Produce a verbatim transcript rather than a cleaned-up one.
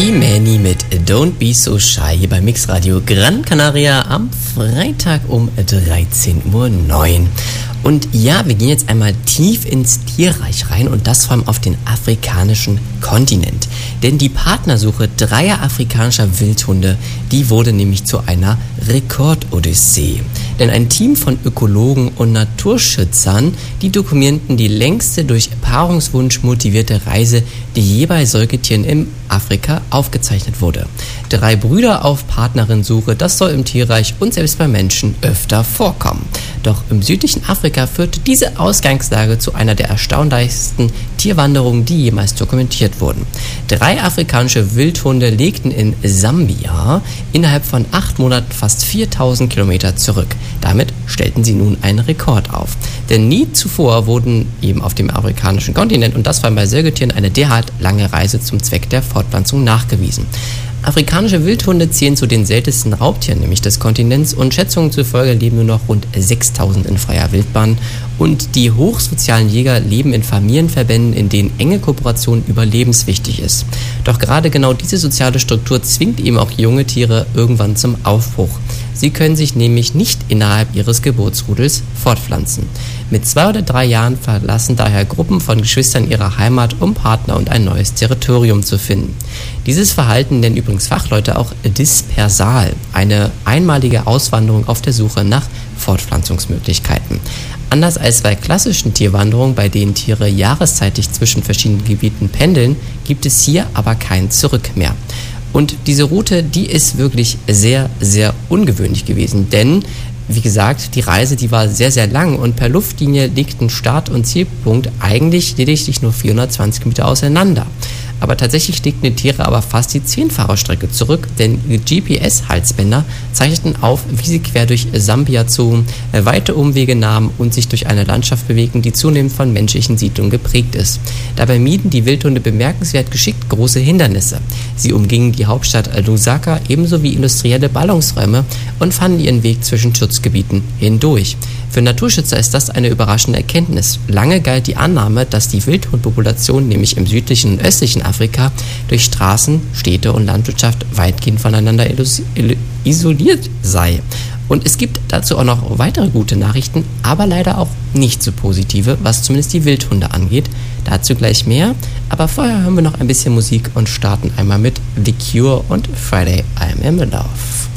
T-Mani mit Don't Be So Shy hier bei Mixradio Gran Canaria am Freitag um dreizehn Uhr neun. Und ja, wir gehen jetzt einmal tief ins Tierreich rein und das vor allem auf den afrikanischen Kontinent. Denn die Partnersuche dreier afrikanischer Wildhunde, die wurde nämlich zu einer Rekordodyssee. Denn ein Team von Ökologen und Naturschützern, die dokumentieren die längste durch Paarungswunsch motivierte Reise, die je bei Säugetieren in Afrika aufgezeichnet wurde. Drei Brüder auf Partnerinnensuche, das soll im Tierreich und selbst bei Menschen öfter vorkommen. Doch im südlichen Afrika führte diese Ausgangslage zu einer der erstaunlichsten Tierwanderungen, die jemals dokumentiert wurden. Drei afrikanische Wildhunde legten in Sambia innerhalb von acht Monaten fast viertausend Kilometer zurück. Damit stellten sie nun einen Rekord auf. Denn nie zuvor wurden eben auf dem afrikanischen Kontinent, und das war bei Säugetieren, eine derart lange Reise zum Zweck der Fortpflanzung nachgewiesen. Afrikanische Wildhunde zählen zu den seltensten Raubtieren, nämlich des Kontinents, und Schätzungen zufolge leben nur noch rund sechstausend in freier Wildbahn. Und die hochsozialen Jäger leben in Familienverbänden, in denen enge Kooperation überlebenswichtig ist. Doch gerade genau diese soziale Struktur zwingt eben auch junge Tiere irgendwann zum Aufbruch. Sie können sich nämlich nicht innerhalb ihres Geburtsrudels fortpflanzen. Mit zwei oder drei Jahren verlassen daher Gruppen von Geschwistern ihre Heimat, um Partner und ein neues Territorium zu finden. Dieses Verhalten nennen übrigens Fachleute auch dispersal, eine einmalige Auswanderung auf der Suche nach Fortpflanzungsmöglichkeiten. Anders als bei klassischen Tierwanderungen, bei denen Tiere jahreszeitig zwischen verschiedenen Gebieten pendeln, gibt es hier aber kein Zurück mehr. Und diese Route, die ist wirklich sehr, sehr ungewöhnlich gewesen, denn wie gesagt, die Reise, die war sehr, sehr lang und per Luftlinie liegten Start- und Zielpunkt eigentlich lediglich nur vierhundertzwanzig Meter auseinander. Aber tatsächlich legten die Tiere aber fast die Zehnfahrerstrecke zurück, denn G P S-Halsbänder zeichneten auf, wie sie quer durch Sambia zogen, weite Umwege nahmen und sich durch eine Landschaft bewegten, die zunehmend von menschlichen Siedlungen geprägt ist. Dabei mieden die Wildhunde bemerkenswert geschickt große Hindernisse. Sie umgingen die Hauptstadt Lusaka ebenso wie industrielle Ballungsräume und fanden ihren Weg zwischen Schutzgebieten hindurch. Für Naturschützer ist das eine überraschende Erkenntnis. Lange galt die Annahme, dass die Wildhundpopulation nämlich im südlichen und östlichen Afrika durch Straßen, Städte und Landwirtschaft weitgehend voneinander isoliert sei. Und es gibt dazu auch noch weitere gute Nachrichten, aber leider auch nicht so positive, was zumindest die Wildhunde angeht. Dazu gleich mehr, aber vorher hören wir noch ein bisschen Musik und starten einmal mit The Cure und Friday I'm in Love.